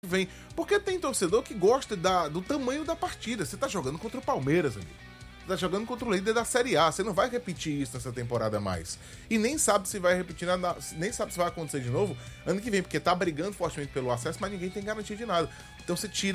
vem. Porque tem torcedor que gosta do tamanho da partida. Você tá jogando contra o Palmeiras, amigo. Você tá jogando contra o líder da Série A. Você não vai repetir isso nessa temporada mais. E nem sabe se vai repetir nada, nem sabe se vai acontecer de novo ano que vem, porque tá brigando fortemente pelo acesso, mas ninguém tem garantia de nada. Então você tira